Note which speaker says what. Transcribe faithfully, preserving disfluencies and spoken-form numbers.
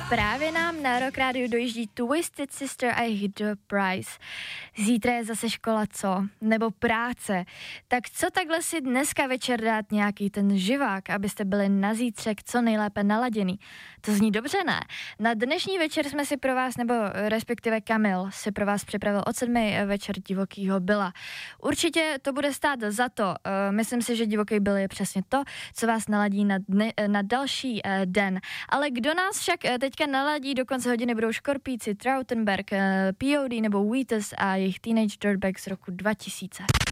Speaker 1: Právě nám na Rock Radio dojíždí Twisted Sister a jejich The Price. Zítra je zase škola, co? Nebo práce. Tak co takhle si dneska večer dát nějaký ten živák, abyste byli na zítřek co nejlépe naladěný? To zní dobře, ne? Na dnešní večer jsme si pro vás, nebo respektive Kamil si pro vás připravil od sedmi večer Divokýho Billa. Určitě to bude stát za to. Uh, myslím si, že Divoký Bill je přesně to, co vás naladí na, dny, na další uh, den. Ale kdo nás však uh, teďka naladí do konce hodiny, budou Škorpíci, Trautenberg, uh, P O D nebo Wheatus a jejich Teenage Dirtbag z roku dva tisíce.